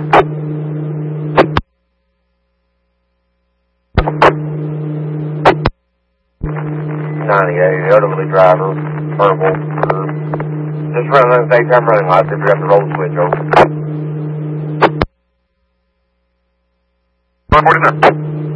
Elderly driver, purple. Just running on daytime running lights if you have to roll the switch over. 149.